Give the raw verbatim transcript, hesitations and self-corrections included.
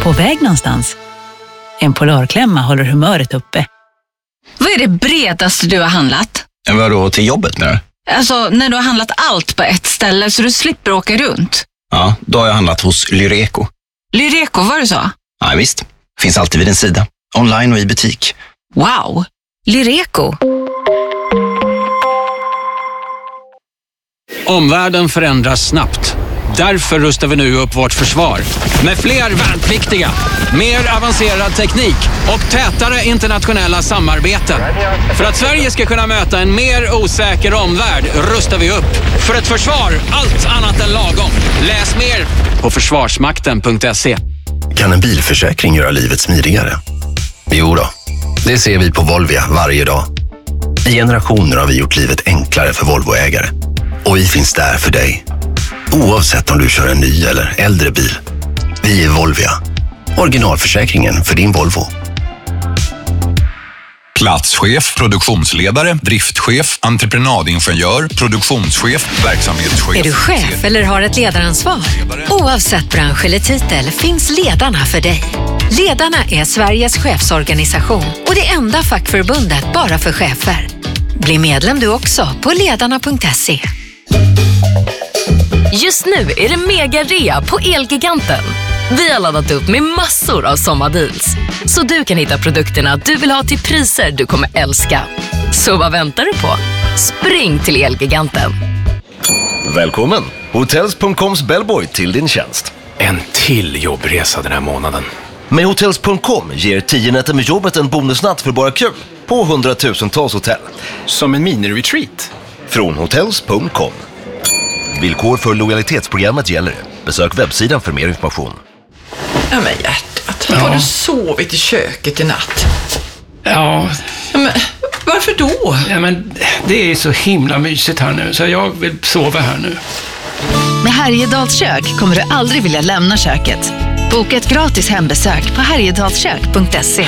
På väg någonstans? En Polarklämma håller humöret uppe. Vad är det bredaste du har handlat? Vadå, till jobbet nu? Alltså, när du har handlat allt på ett ställe så du slipper åka runt. Ja, då har jag handlat hos Lyreco. Lyreco, var det så? Ja, visst. Finns alltid vid din sida. Online och i butik. Wow! Lyreco. Omvärlden förändras snabbt. Därför rustar vi nu upp vårt försvar. Med fler värnpliktiga, mer avancerad teknik och tätare internationella samarbeten. För att Sverige ska kunna möta en mer osäker omvärld rustar vi upp. För ett försvar, allt annat än lagom. Läs mer på försvarsmakten punkt se. Kan en bilförsäkring göra livet smidigare? Jo då, det ser vi på Volvia varje dag. I generationer har vi gjort livet enklare för Volvoägare. Och vi finns där för dig. Oavsett om du kör en ny eller äldre bil. Vi är Volvia. Originalförsäkringen för din Volvo. Platschef, produktionsledare, driftchef, entreprenadingenjör, produktionschef, verksamhetschef. Är du chef eller har ett ledaransvar? Oavsett bransch eller titel finns Ledarna för dig. Ledarna är Sveriges chefsorganisation och det enda fackförbundet bara för chefer. Bli medlem du också på ledarna punkt se. Just nu är det mega-rea på Elgiganten. Vi har laddat upp med massor av sommardeals. Så du kan hitta produkterna du vill ha till priser du kommer älska. Så vad väntar du på? Spring till Elgiganten. Välkommen! Hotels punkt coms bellboy till din tjänst. En till jobbresa den här månaden. Med Hotels punkt com ger tio nätter med jobbet en bonusnatt för bara kul på hundratusentals hotell. Som en mini-retreat. Från Hotels punkt com. Villkor för lojalitetsprogrammet gäller. Besök webbsidan för mer information. Ja, men hjärtat, ja. Har du sovit i köket i natt? Ja. Ja, men varför då? Ja, men det är så himla mysigt här nu, så jag vill sova här nu. Med Härjedals kök kommer du aldrig vilja lämna köket. Boka ett gratis hembesök på härjedalskök punkt se.